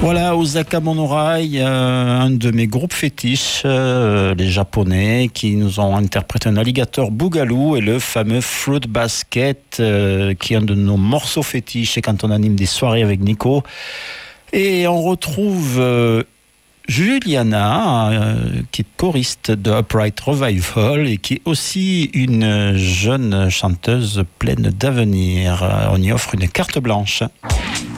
Voilà, Osaka Monorail, un de mes groupes fétiches, les Japonais, qui nous ont interprété un alligator Boogaloo et le fameux Fruit Basket, qui est un de nos morceaux fétiches et quand on anime des soirées avec Nico. Et on retrouve Juliana, qui est choriste de Upright Revival et qui est aussi une jeune chanteuse pleine d'avenir. On y offre une carte blanche.